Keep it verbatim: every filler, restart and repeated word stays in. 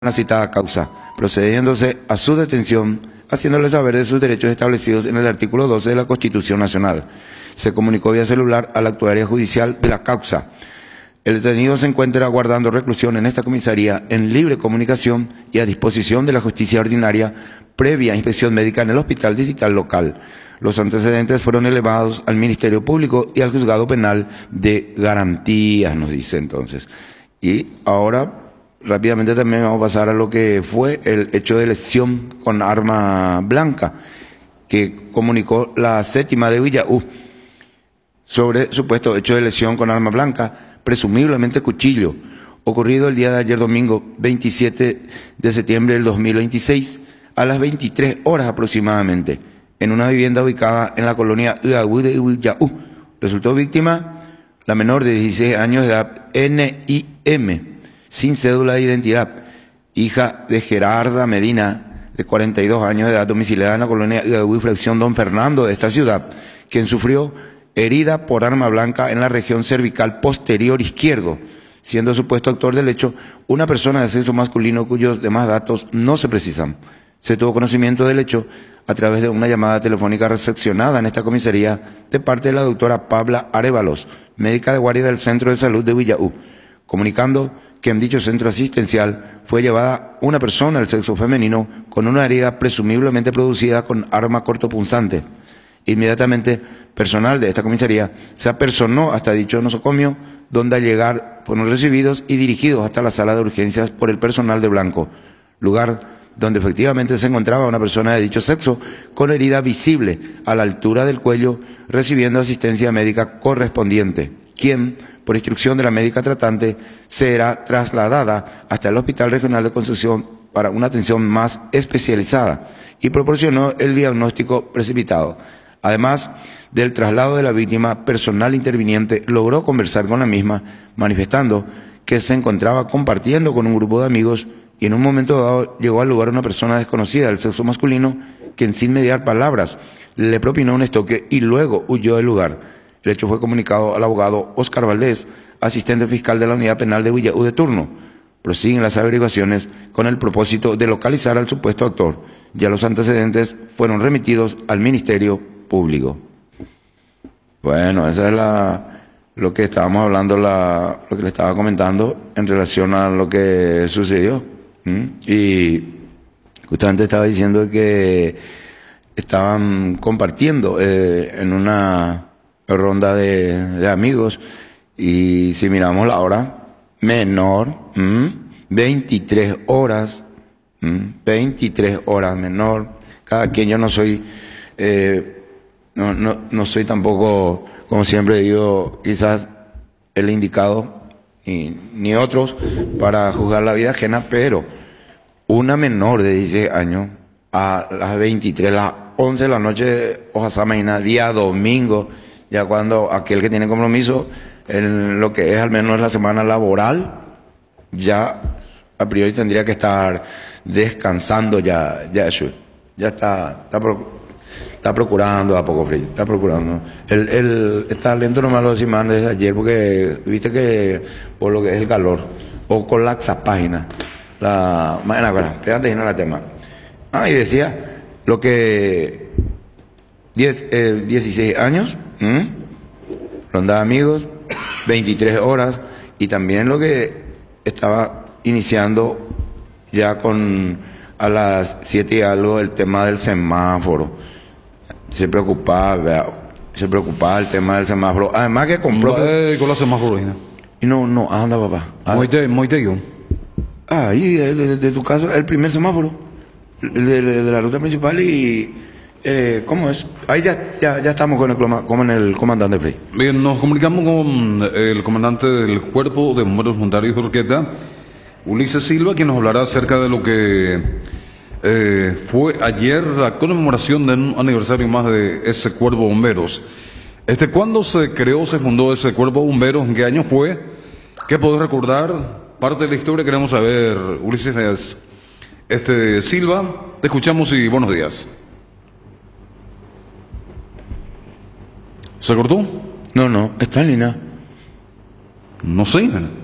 la citada causa, procediéndose a su detención, haciéndole saber de sus derechos establecidos en el artículo doce de la Constitución Nacional. Se comunicó vía celular a la actuaria judicial de la causa. El detenido se encuentra aguardando reclusión en esta comisaría en libre comunicación y a disposición de la justicia ordinaria previa inspección médica en el hospital distrital local. Los antecedentes fueron elevados al Ministerio Público y al Juzgado Penal de Garantías, nos dice entonces. Y ahora, rápidamente también vamos a pasar a lo que fue el hecho de lesión con arma blanca que comunicó la séptima de Villaú sobre supuesto hecho de lesión con arma blanca, presumiblemente cuchillo, ocurrido el día de ayer domingo veintisiete de septiembre del dos mil veintiséis a las veintitrés horas aproximadamente, en una vivienda ubicada en la colonia Villaú de Villaú. Resultó víctima la menor de dieciséis años de edad, N I M, sin cédula de identidad, hija de Gerarda Medina, de cuarenta y dos años de edad, domiciliada en la colonia Villaú, fracción Don Fernando de esta ciudad, quien sufrió herida por arma blanca en la región cervical posterior izquierdo, siendo supuesto actor del hecho una persona de sexo masculino cuyos demás datos no se precisan. Se tuvo conocimiento del hecho a través de una llamada telefónica recepcionada en esta comisaría de parte de la doctora Pabla Arévalos, médica de guardia del Centro de Salud de Villaú, comunicando que en dicho centro asistencial fue llevada una persona del sexo femenino con una herida presumiblemente producida con arma cortopunzante. Inmediatamente, personal de esta comisaría se apersonó hasta dicho nosocomio, donde al llegar fueron recibidos y dirigidos hasta la sala de urgencias por el personal de blanco, lugar donde efectivamente se encontraba una persona de dicho sexo con herida visible a la altura del cuello, recibiendo asistencia médica correspondiente, quien, por instrucción de la médica tratante, será trasladada hasta el Hospital Regional de Concepción para una atención más especializada y proporcionó el diagnóstico precipitado. Además del traslado de la víctima, personal interviniente logró conversar con la misma, manifestando que se encontraba compartiendo con un grupo de amigos y en un momento dado llegó al lugar una persona desconocida del sexo masculino, quien sin mediar palabras le propinó un estoque y luego huyó del lugar. El hecho fue comunicado al abogado Óscar Valdés, asistente fiscal de la Unidad Penal de Villaú de turno. Prosiguen las averiguaciones con el propósito de localizar al supuesto actor. Ya los antecedentes fueron remitidos al Ministerio Público. Bueno, esa es la, lo que estábamos hablando, la, lo que le estaba comentando en relación a lo que sucedió. ¿Mm? Y justamente estaba diciendo que estaban compartiendo eh, en una ronda de, de amigos y si miramos la hora, menor, ¿m? veintitrés horas, ¿m? veintitrés horas menor, cada quien. Yo no soy, eh, no, no, no soy tampoco, como siempre digo, quizás el indicado, ni, ni otros, para juzgar la vida ajena, pero una menor de dieciséis años a las veintitrés, las once de la noche, ojalá mañana, día domingo, ya cuando aquel que tiene compromiso en lo que es al menos la semana laboral, ya a priori tendría que estar descansando ya, ya eso, ya está, está, pro, está procurando a poco frío, está procurando. El, el, está lento nomás lo decimos desde ayer, porque viste que por lo que es el calor, o colapsa página, la, mañana, bueno, antes de irnos al tema. Ah, y decía, lo que, diez, eh, dieciséis años, ¿m? Ronda de amigos, veintitrés horas, y también lo que estaba iniciando ya con a las siete y algo el tema del semáforo. Se preocupaba, se preocupaba el tema del semáforo. Además que compró... Eh, con los semáforos, ¿no? Y no, no, anda papá. Muy te, muy te guión. Ah, ahí de, de, de tu casa, el primer semáforo, el de, de, de la ruta principal y... Eh, ¿Cómo es? Ahí ya, ya, ya estamos con el, con el comandante Frey. Bien, nos comunicamos con el comandante del Cuerpo de Bomberos Voluntarios de Urqueta, Ulises Silva, quien nos hablará acerca de lo que eh, fue ayer la conmemoración de un aniversario más de ese Cuerpo de Bomberos. Este, ¿cuándo se creó, se fundó ese Cuerpo de Bomberos? ¿En qué año fue? ¿Qué podés recordar? Parte de la historia queremos saber, Ulises este, Silva. Te escuchamos y buenos días. ¿Se cortó? No, no, está en línea. No sé.